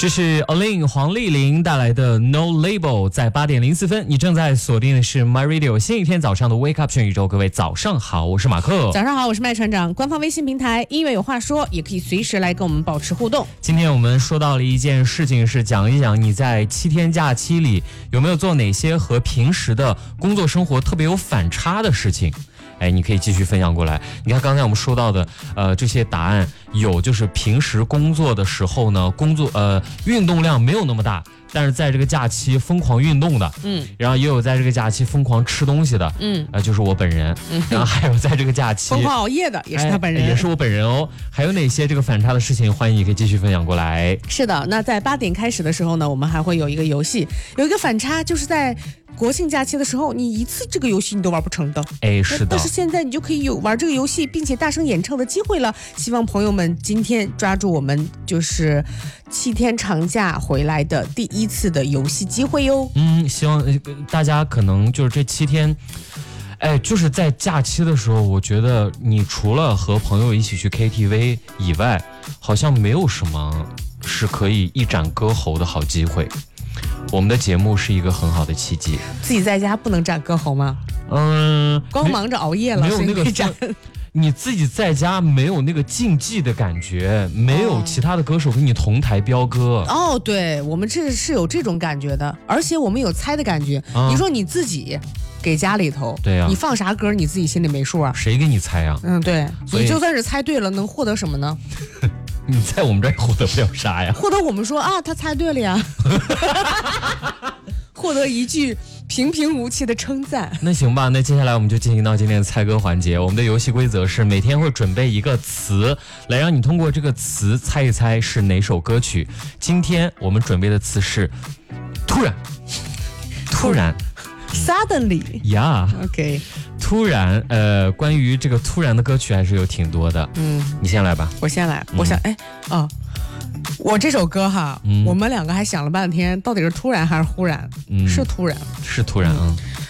这是 Aline 黄丽玲带来的 No Label， 在8点04分，你正在锁定的是 My Radio 新一天早上的 Wake Up 全宇宙，各位早上好，我是马克。 早上好，我是麦船长。官方微信平台音乐有话说，也可以随时来跟我们保持互动。 今天我们说到了一件事情，是讲一讲你在7天假期里有没有做哪些和平时的工作生活特别有反差的事情。你可以继续分享过来。你看刚才我们说到的这些答案，有就是平时工作的时候呢，运动量没有那么大，但是在这个假期疯狂运动的，然后也有在这个假期疯狂吃东西的，就是我本人，然后还有在这个假期疯狂熬夜的，也是他本人， 也是我本人哦。还有哪些这个反差的事情？欢迎你可以继续分享过来。 是的，那在8点开始的时候呢，我们还会有一个游戏，有一个反差，就是在国庆假期的时候，你一次这个游戏你都玩不成的。 是的。 但是现在你就可以有玩这个游戏并且大声演唱的机会了。希望朋友们今天抓住我们就是7天长假回来的第一次的游戏机会哟。 希望大家可能就是这7天。就是在假期的时候，我觉得你除了和朋友一起去 KTV 以外，好像没有什么是可以一展歌喉的好机会。我们的节目是一个很好的契机。 自己在家不能展歌喉吗？光忙着熬夜了， 没有那个展。你自己在家没有那个竞技的感觉，没有其他的歌手跟你同台飙歌。 对，我们这是有这种感觉的，而且我们有猜的感觉。你说你自己给家里头， 对呀， 你放啥歌你自己心里没数啊？ 谁给你猜啊？ 对，你就算是猜对了，能获得什么呢？ 你在我们这儿获得不了啥呀？ 获得我们说他猜对了呀，获得一句平平无奇的称赞。 那行吧，那接下来我们就进行到今天的猜歌环节。我们的游戏规则是每天会准备一个词，来让你通过这个词猜一猜是哪首歌曲。今天我们准备的词是突然 Suddenly OK 突然关于这个突然的歌曲还是有挺多的。你先来吧。 我先来。我这首歌哈，我们两个还想了半天，到底是突然还是忽然？是突然